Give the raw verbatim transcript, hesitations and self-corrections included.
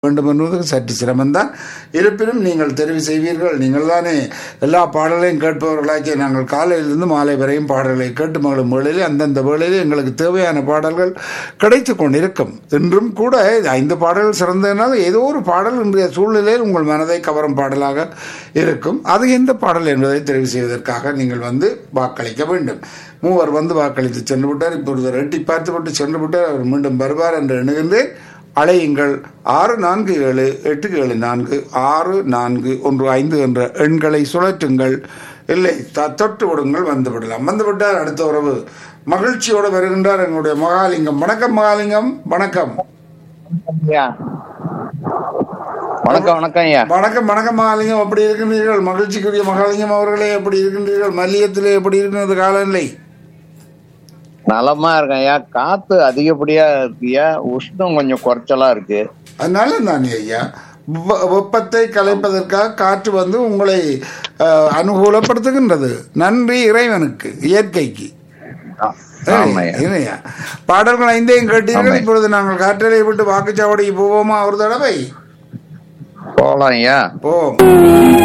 வேண்டும் என்பது சற்று சிரமம்தான். இருப்பினும் நீங்கள் தெரிவு செய்வீர்கள். நீங்கள் தானே எல்லா பாடலையும் கேட்பவர்களாக்கி நாங்கள் காலையிலிருந்து மாலை வரையும் பாடல்களை கேட்டு மகளும் வேளையிலே அந்தந்த வேளையிலே எங்களுக்கு தேவையான பாடல்கள் கிடைத்து கொண்டிருக்கும். இன்றும் கூட ஐந்து பாடல்கள் சிறந்ததுனால் ஏதோ ஒரு பாடல் இன்றைய சூழ்நிலையில் உங்கள் மனதை கவரும் பாடலாக இருக்கும். அது எந்த பாடல் என்பதை தெரிவு செய்வதற்காக நீங்கள் வந்து வாக்களிக்க வேண்டும். மூவர் வந்து வாக்களித்து சென்று விட்டார். இப்பொழுது எட்டி பார்த்துவிட்டு சென்று விட்டார். அவர் மீண்டும் வருவார் என்று எண்ணுகின்றேன். அழையுங்கள். ஆறு நான்கு ஏழு எட்டு ஏழு நான்கு ஆறு நான்கு ஒன்று ஐந்து என்ற எண்களை சுழற்றுங்கள். இல்லை தொட்டு விடுங்கள், வந்து விடலாம். வந்து விட்டார் அடுத்த உறவு. மகிழ்ச்சியோடு வருகின்றார் எங்களுடைய மகாலிங்கம். வணக்கம் மகாலிங்கம். வணக்கம் வணக்கம் வணக்கம் ஐயா. வணக்கம் வணக்கம் மகாலிங்கம். எப்படி இருக்கின்றீர்கள்? மகிழ்ச்சிக்குரிய மகாலிங்கம் அவர்களே எப்படி இருக்கின்றீர்கள்? மல்லியத்திலே எப்படி இருக்கின்றது காலநிலை? நலமா இருக்கேன் ஐயா. காத்து அதிகப்படியா இருக்குயா, உஷ்ணம் கொஞ்சம் குறைச்சலா இருக்கு. அதனால தானே ஐயா வெப்பத்தை கலைப்பதற்காக காற்று வந்து உங்களை அனுகூலப்படுத்துகின்றது. நன்றி இறைவனுக்கு, இயற்கைக்கு. பாடல்கள் ஐந்தையும் கேட்டீர்கள். இப்பொழுது நாங்கள் காற்றலை விட்டு வாக்குச்சாவடிக்கு போவோமா ஒரு தடவை? போலாம் ஐயா. போவோம்.